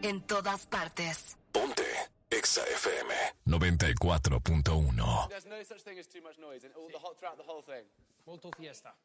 en todas partes. Ponte Exa FM 94.1. There's no such thing as too much noise throughout the whole thing. Molto fiesta.